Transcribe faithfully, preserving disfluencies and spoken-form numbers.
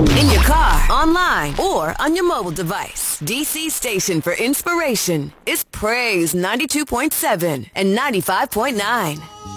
In your car, online, or on your mobile device, D C station for inspiration is Praise ninety-two point seven and ninety-five point nine.